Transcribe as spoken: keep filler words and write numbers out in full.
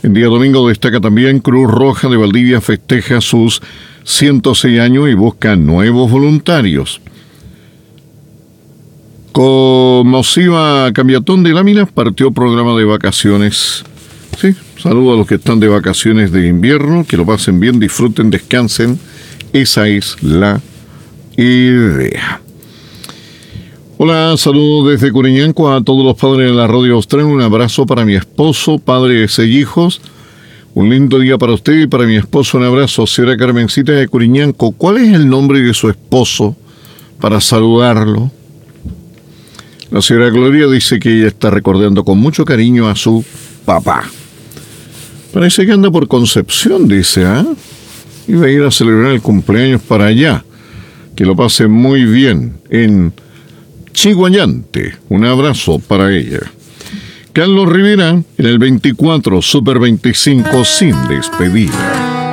El día domingo destaca también Cruz Roja de Valdivia, festeja sus ciento seis años y busca nuevos voluntarios. Con Mosiva Cambiatón de Láminas partió programa de vacaciones. Sí, saludo a los que están de vacaciones de invierno, que lo pasen bien, disfruten, descansen. Esa es la idea. Hola, saludos desde Curiñanco a todos los padres de la Radio Austral. Un abrazo para mi esposo, padre de seis hijos. Un lindo día para usted y para mi esposo. Un abrazo, señora Carmencita de Curiñanco. ¿Cuál es el nombre de su esposo para saludarlo? La señora Gloria dice que ella está recordando con mucho cariño a su papá. Parece que anda por Concepción, dice, ¿ah? ¿eh? Iba a ir a celebrar el cumpleaños para allá. Que lo pase muy bien en Chiguayante. Un abrazo para ella. Carlos Rivera en el veinticuatro, Super veinticinco sin despedida.